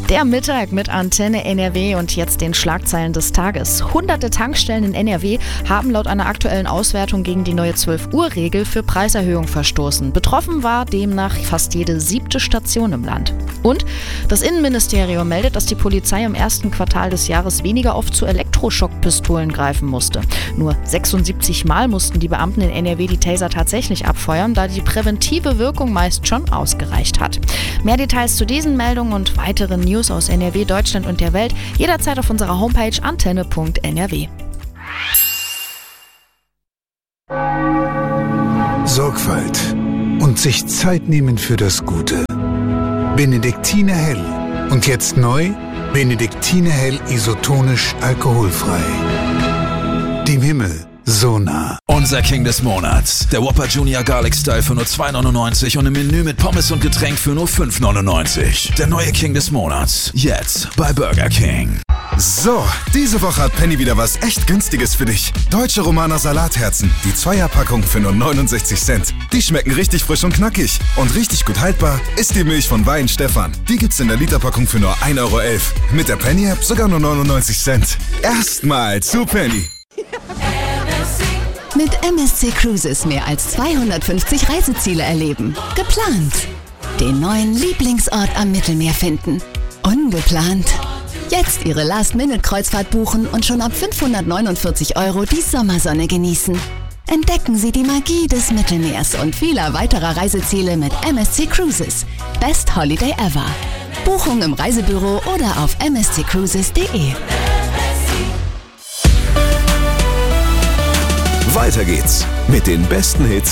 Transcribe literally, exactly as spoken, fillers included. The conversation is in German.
Der Mittag mit Antenne N R W und jetzt den Schlagzeilen des Tages. Hunderte Tankstellen in N R W haben laut einer aktuellen Auswertung gegen die neue zwölf-Uhr-Regel für Preiserhöhung verstoßen. Betroffen war demnach fast jede siebte Station im Land. Und das Innenministerium meldet, dass die Polizei im ersten Quartal des Jahres weniger oft zu Elektroschockpistolen greifen musste. Nur sechsundsiebzig Mal mussten die Beamten in N R W die Taser tatsächlich abfeuern, da die präventive Wirkung meist schon ausgereicht hat. Mehr Details zu diesen Meldungen und weiteren News aus N R W, Deutschland und der Welt jederzeit auf unserer Homepage antenne punkt n r w. Sorgfalt und sich Zeit nehmen für das Gute. Benediktiner Hell. Und jetzt neu, Benediktiner Hell isotonisch alkoholfrei. Dem Himmel so nah. Unser King des Monats. Der Whopper Junior Garlic Style für nur zwei neunundneunzig und im Menü mit Pommes und Getränk für nur fünf neunundneunzig. Der neue King des Monats. Jetzt bei Burger King. So, diese Woche hat Penny wieder was echt Günstiges für dich. Deutsche Romaner Salatherzen. Die Zweierpackung für nur neunundsechzig Cent. Die schmecken richtig frisch und knackig. Und richtig gut haltbar ist die Milch von Wein Stefan. Die gibt's in der Literpackung für nur ein Euro elf. Mit der Penny-App sogar nur neunundneunzig Cent. Erstmal zu Penny. Mit M S C Cruises mehr als zweihundertfünfzig Reiseziele erleben. Geplant. Den neuen Lieblingsort am Mittelmeer finden. Ungeplant. Jetzt Ihre Last-Minute-Kreuzfahrt buchen und schon ab fünfhundertneunundvierzig Euro die Sommersonne genießen. Entdecken Sie die Magie des Mittelmeers und vieler weiterer Reiseziele mit M S C Cruises. Best Holiday ever. Buchung im Reisebüro oder auf m s c cruises punkt d e. Weiter geht's mit den besten Hits